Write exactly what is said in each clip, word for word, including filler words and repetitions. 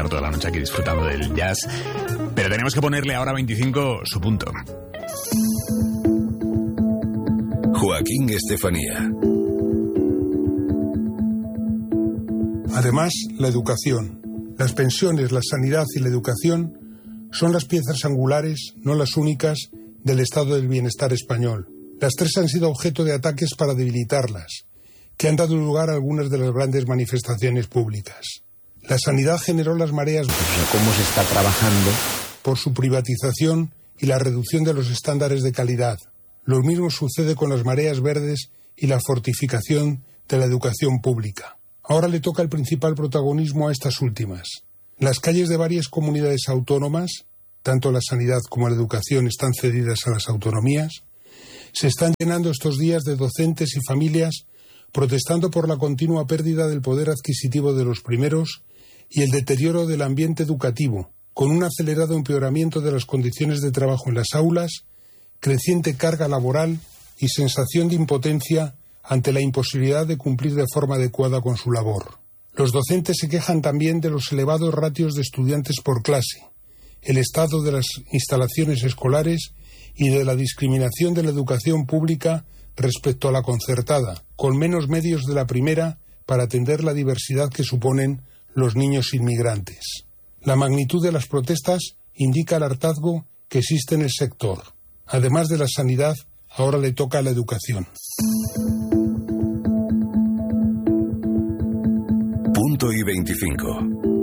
estar toda la noche aquí disfrutando del jazz, pero tenemos que ponerle ahora veinticinco su punto. Joaquín Estefanía. Además, la educación, las pensiones, la sanidad y la educación son las piezas angulares, no las únicas, del estado del bienestar español. Las tres han sido objeto de ataques para debilitarlas, que han dado lugar a algunas de las grandes manifestaciones públicas. La sanidad generó las mareas ¿Cómo se está trabajando? por su privatización y la reducción de los estándares de calidad. Lo mismo sucede con las mareas verdes y la fortificación de la educación pública. Ahora le toca el principal protagonismo a estas últimas. Las calles de varias comunidades autónomas, tanto la sanidad como la educación están cedidas a las autonomías, se están llenando estos días de docentes y familias protestando por la continua pérdida del poder adquisitivo de los primeros y el deterioro del ambiente educativo, con un acelerado empeoramiento de las condiciones de trabajo en las aulas, creciente carga laboral y sensación de impotencia ante la imposibilidad de cumplir de forma adecuada con su labor. Los docentes se quejan también de los elevados ratios de estudiantes por clase, el estado de las instalaciones escolares y de la discriminación de la educación pública respecto a la concertada, con menos medios de la primera para atender la diversidad que suponen los niños inmigrantes. La magnitud de las protestas indica el hartazgo que existe en el sector. Además de la sanidad, ahora le toca a la educación. Punto y veinticinco.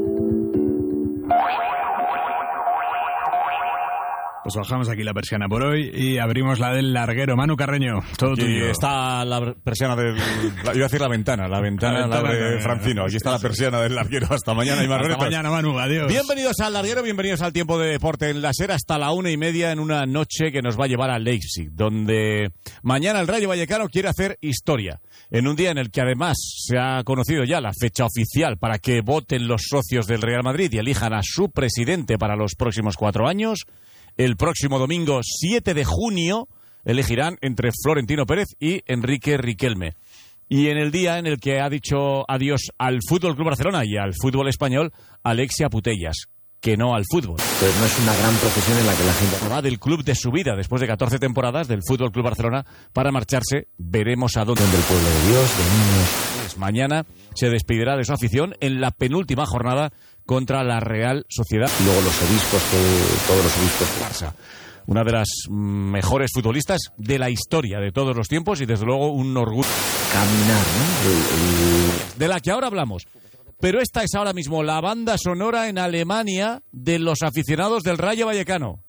Pues bajamos aquí la persiana por hoy y abrimos la del larguero. Manu Carreño, todo tuyo. Aquí está la persiana del... Iba a decir la ventana, la ventana, la, ventana, la de Francino. Aquí está la persiana del larguero. Hasta mañana y más Hasta mañana, Manu. Adiós. Bienvenidos al larguero, bienvenidos al tiempo de deporte en la SER hasta la una y media en una noche que nos va a llevar a Leipzig, donde mañana el Rayo Vallecano quiere hacer historia. En un día en el que además se ha conocido ya la fecha oficial para que voten los socios del Real Madrid y elijan a su presidente para los próximos cuatro años. El próximo domingo siete de junio elegirán entre Florentino Pérez y Enrique Riquelme. Y en el día en el que ha dicho adiós al Fútbol Club Barcelona y al fútbol español, Alexia Putellas, que no al fútbol. Pues no es una gran profesión en la que la gente va del club de su vida después de catorce temporadas del Fútbol Club Barcelona para marcharse. Veremos a dónde. Del pueblo de Dios, de niños. Mañana se despedirá de su afición en la penúltima jornada contra la Real Sociedad. Y luego los obispos, que, todos los obispos. Barça. Una de las mejores futbolistas de la historia de todos los tiempos y desde luego un orgullo. Caminar, ¿no? El, el... De la que ahora hablamos. Pero esta es ahora mismo la banda sonora en Alemania de los aficionados del Rayo Vallecano.